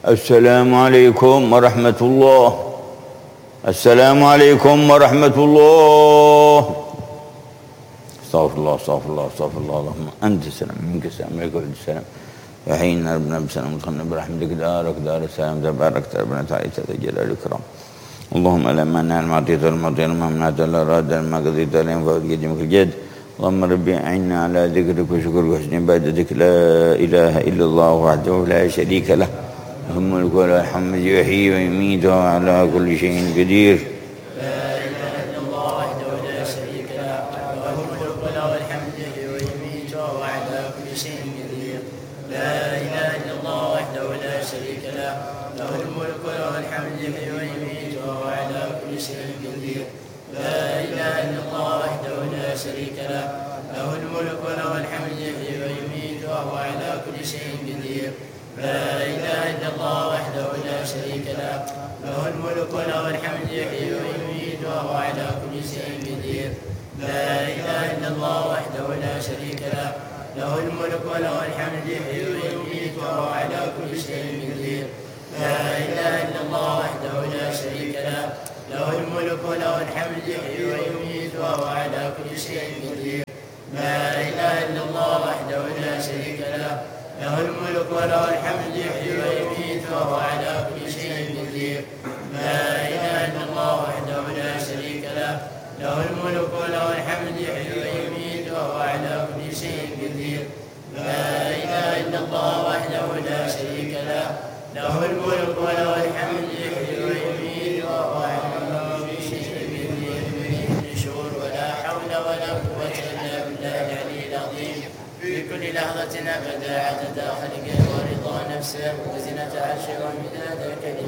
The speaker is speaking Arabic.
السلام عليكم ورحمة الله. السلام عليكم ورحمة الله. استغفر الله استغفر الله استغفر الله. اللهم أنت السلام منك السلام عليك ولد السلام. وحينا ربنا بسلام مدخلنا برحمتك دارك دار السلام تبارك ربنا تعالى جل الإكرام. اللهم لا مانع لما أعطيت والمعطي لما منعت ولا راد لما قضيت عليهم فوق يدك الجد. اللهم ربي أعنا على ذكرك وشكرك وحسن عبادتك. لا إله إلا الله وحده لا شريك له له الملك وله الحمد يحيي ويميت وعلى كل شيء قدير. لا إله إلا الله وحده لا شريك له له الملك وله الحمد يحيي ويميت وهو على كل شيء قدير. لا إله إلا الله وحده لا شريك له له الملك وله الحمد يحيي ويميت وهو على كل شيء قدير. لا إله إلا الله وحده لا شريك له له الملك وله الحمد يحيي ويميت وهو على كل شيء قدير. لا إله إلا الله وحده لا شريك له له الملك وله الحمد يحيي ويميت وهو على كل شيء قدير. لا إله إلا الله وحده لا شريك له له الملك وله الحمد يحيي ويميت وهو على كل شيء قدير. لا إله إلا الله وحده لا شريك له له الملك وله الحمد يحيي ويميت وهو على كل شيء قدير. لا إله إلا الله وحده لا شريك له له الملك وله الحمد يحيي ويميت وهو على كل شيء قدير. لا إله إلا الله وحده لا شريك له له الملك وله الحمد يحيي ويميت وهو على كل شيء قدير. لا إله إلا الله وحده لا شريك له له الملك وله الحمد يحيي ويميت وهو على كل شيء قدير. من شهور ولا حول ولا قوة إلا بالله العلي العظيم. في كل لحظة أبدا عدد خلقه ورضا نفسه وزنة عرشه ومداد كلماته